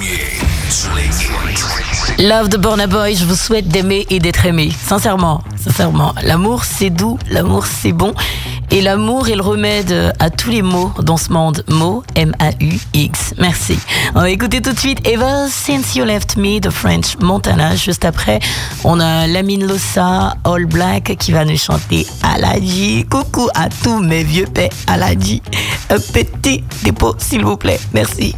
sur les hits. Love de Burna Boy, je vous souhaite d'aimer et d'être aimé. Sincèrement. L'amour, c'est doux, l'amour, c'est bon. Et l'amour est le remède à tous les maux dans ce monde. Mots, M-A-U-X. Merci. On va écouter tout de suite Ever Since You Left Me de French Montana. Juste après, on a Lamine Lossa, All Black, qui va nous chanter Aladji. Coucou à tous mes vieux pets Aladji. Un petit dépôt, s'il vous plaît. Merci.